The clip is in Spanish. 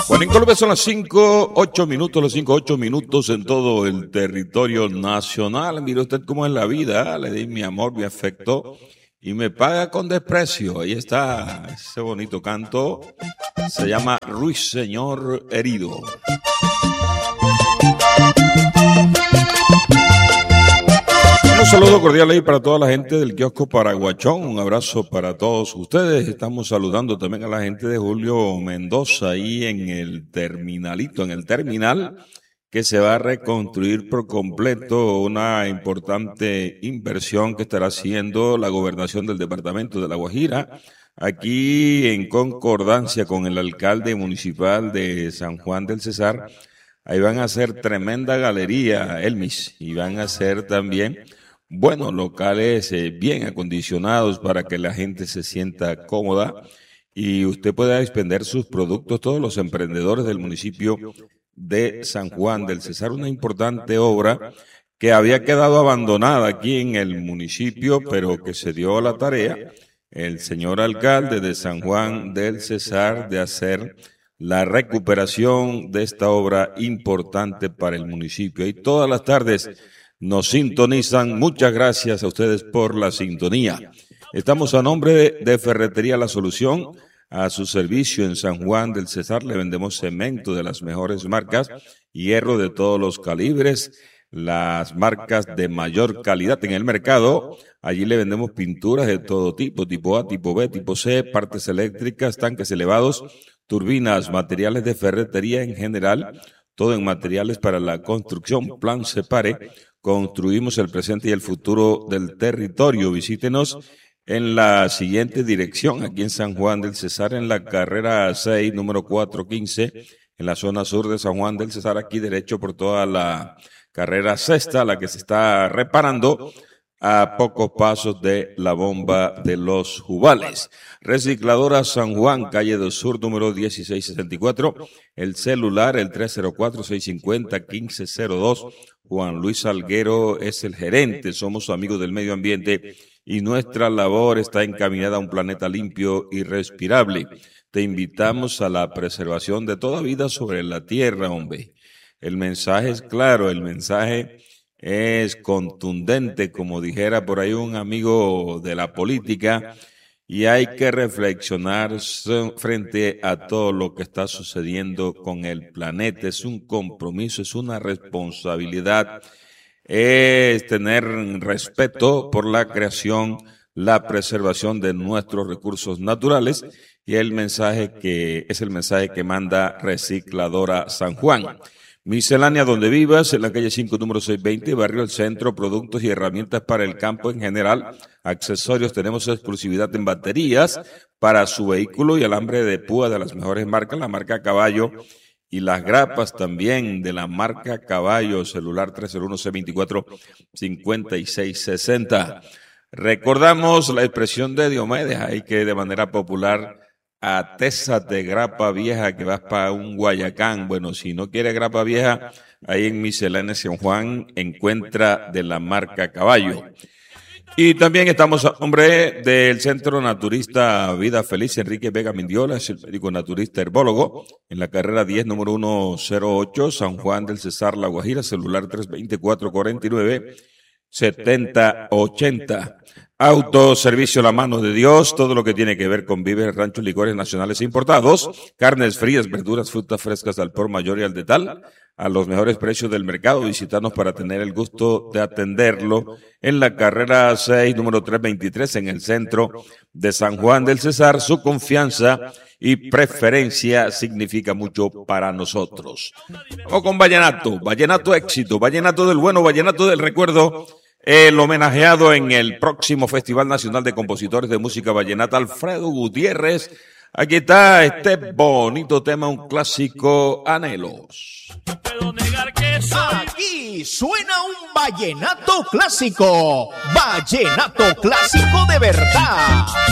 Bueno, en Colombia son las 5:08, los 5:08 en todo el territorio nacional. Mire usted cómo es la vida, le di mi amor, mi afecto y me paga con desprecio. Ahí está ese bonito canto, se llama Ruiseñor Herido. Un saludo cordial ahí para toda la gente del kiosco Paraguachón, un abrazo para todos ustedes. Estamos saludando también a la gente de Julio Mendoza ahí en el terminal que se va a reconstruir por completo, una importante inversión que estará haciendo la gobernación del departamento de La Guajira, aquí en concordancia con el alcalde municipal de San Juan del Cesar. Ahí van a hacer tremenda galería, Elmis, y van a hacer también locales bien acondicionados para que la gente se sienta cómoda y usted pueda expender sus productos, todos los emprendedores del municipio de San Juan del Cesar. Una importante obra que había quedado abandonada aquí en el municipio, pero que se dio a la tarea el señor alcalde de San Juan del Cesar de hacer la recuperación de esta obra importante para el municipio. Y todas las tardes nos sintonizan. Muchas gracias a ustedes por la sintonía. Estamos a nombre de Ferretería La Solución, a su servicio en San Juan del Cesar. Le vendemos cemento de las mejores marcas, hierro de todos los calibres, las marcas de mayor calidad en el mercado. Allí le vendemos pinturas de todo tipo A, tipo B, tipo C, partes eléctricas, tanques elevados, turbinas, materiales de ferretería en general, todo en materiales para la construcción. Plan Separe. Construimos el presente y el futuro del territorio. Visítenos en la siguiente dirección, aquí en San Juan del Cesar, en la carrera 6, número 415, en la zona sur de San Juan del Cesar, aquí derecho por toda la carrera sexta, la que se está reparando a pocos pasos de la bomba de los Jubales. Recicladora San Juan, calle del Sur, número 1664, el celular, el 304-650-1502. Juan Luis Salguero es el gerente. Somos amigos del medio ambiente y nuestra labor está encaminada a un planeta limpio y respirable. Te invitamos a la preservación de toda vida sobre la tierra, hombre. El mensaje es claro, el mensaje es contundente, como dijera por ahí un amigo de la política, y hay que reflexionar frente a todo lo que está sucediendo con el planeta. Es un compromiso, es una responsabilidad, es tener respeto por la creación, la preservación de nuestros recursos naturales, y el mensaje que es el mensaje que manda Recicladora San Juan. Miscelánea donde vivas, en la calle 5, número 620, barrio El Centro, productos y herramientas para el campo en general, accesorios, tenemos exclusividad en baterías para su vehículo y alambre de púa de las mejores marcas, la marca Caballo, y las grapas también de la marca Caballo, celular 301-624-5660. Recordamos la expresión de Diomedes, ahí que de manera popular, atésate grapa vieja que vas para un Guayacán. Bueno, si no quiere grapa vieja, ahí en Miscelánea San Juan encuentra de la marca Caballo. Y también estamos a nombre del Centro Naturista Vida Feliz. Enrique Vega Mindiola es el médico naturista herbólogo en la carrera 10, número 108, San Juan del Cesar, La Guajira, celular 324-49-7080. Autoservicio La Mano de Dios, todo lo que tiene que ver con víveres, ranchos, licores nacionales e importados, carnes frías, verduras, frutas frescas al por mayor y al detal, a los mejores precios del mercado. Visítanos para tener el gusto de atenderlo en la carrera 6, número 323, en el centro de San Juan del Cesar. Su confianza y preferencia significa mucho para nosotros. Vamos con vallenato, vallenato éxito, vallenato del bueno, vallenato del recuerdo. El homenajeado en el próximo Festival Nacional de Compositores de Música Vallenata, Alfredo Gutiérrez. Aquí está este bonito tema, un clásico, Anhelos. Aquí suena un vallenato clásico de verdad.